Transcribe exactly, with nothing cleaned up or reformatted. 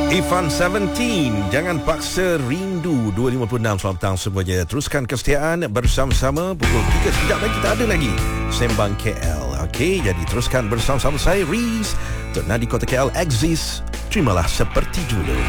Ifan tujuh belas, jangan paksa rindu. Dua lima puluh enam, selamat petang semuanya. Teruskan kesetiaan bersama-sama. Pukul tiga sekejap lagi kita ada lagi Sembang K L. Okey, jadi teruskan bersama-sama saya Riz. Untuk Nadi Kota K L Axis, terimalah seperti dulu.